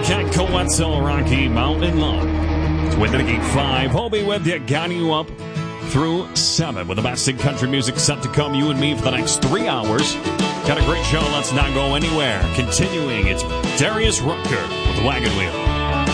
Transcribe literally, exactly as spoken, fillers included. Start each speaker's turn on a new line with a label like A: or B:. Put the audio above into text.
A: Cat Coetzel, Rocky Mountain Love. With the Geek five, Hobie with you, guiding you up through seven with the best in country music set to come, you and me, for the next three hours. Got a great show. Let's not go anywhere. Continuing, it's Darius Rucker with the Wagon Wheel.